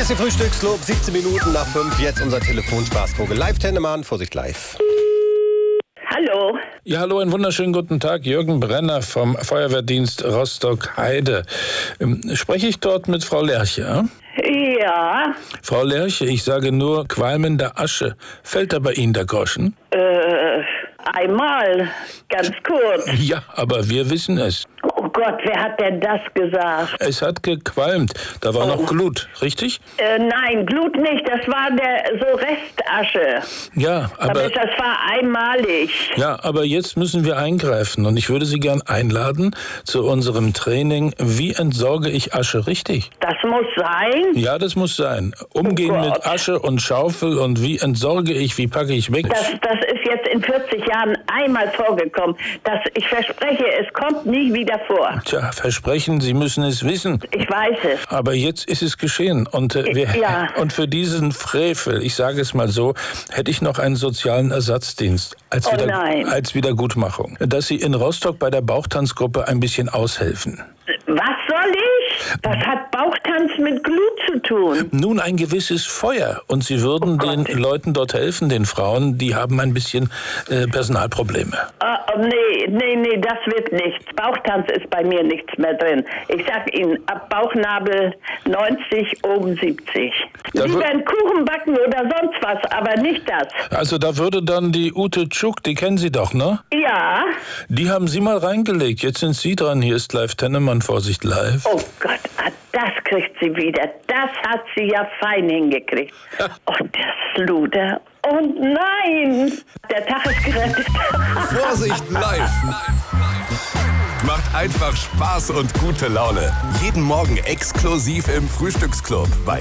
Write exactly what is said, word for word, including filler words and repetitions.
Hier ist der Frühstücksclub, siebzehn Minuten nach fünf. Jetzt unser Telefonspaßvogel. Live Tennemann, Vorsicht live. Hallo. Ja, hallo, einen wunderschönen guten Tag. Jürgen Brenner vom Feuerwehrdienst Rostock-Heide. Ähm, spreche ich dort mit Frau Lerche? Ja? Ja. Frau Lerche, ich sage nur qualmende Asche. Fällt da bei Ihnen der Groschen? Äh, einmal, ganz kurz. Ja, aber wir wissen es. Oh Gott, wer hat denn das gesagt? Es hat gequalmt. Da war Oh. noch Glut, richtig? Äh, nein, Glut nicht, das war der so Restasche. Ja, aber... Aber das war einmalig. Ja, aber jetzt müssen wir eingreifen und ich würde Sie gern einladen zu unserem Training Wie entsorge ich Asche richtig? Das muss sein? Ja, das muss sein. Umgehen Oh mit Gott. Asche und Schaufel und wie entsorge ich, wie packe ich weg? Das, das ist jetzt in vierzig Jahren einmal vorgekommen. Das, ich verspreche, es kommt nie wieder vor. Tja, versprechen, Sie müssen es wissen. Ich weiß es. Aber jetzt ist es geschehen. Und, äh, wir, Ja. und für diesen Frevel, ich sage es mal so, hätte ich noch einen sozialen Ersatzdienst als, Oh wieder, nein. als Wiedergutmachung. Dass Sie in Rostock bei der Bauchtanzgruppe ein bisschen aushelfen. Was soll ich? Was hat Bauchtanz mit Glut zu tun? Nun, ein gewisses Feuer. Und Sie würden Oh den Gott. Leuten dort helfen, den Frauen, die haben ein bisschen äh, Personalprobleme. Ah, oh, nee, nee, nee, das wird nichts. Bauchtanz ist bei mir nichts mehr drin. Ich sag Ihnen, ab Bauchnabel neunzig, oben siebzig. Da Lieber wür- einen Kuchen backen oder sonst was, aber nicht das. Also da würde dann die Ute Tschuk, die kennen Sie doch, ne? Ja. Die haben Sie mal reingelegt. Jetzt sind Sie dran. Hier ist live Tennemann, Vorsicht live. Oh Gott, ah, das kriegt sie wieder. Das hat sie ja fein hingekriegt. Und der Sluder. Und nein, der Tag ist gerettet. Vorsicht live! Macht einfach Spaß und gute Laune. Jeden Morgen exklusiv im Frühstücksclub bei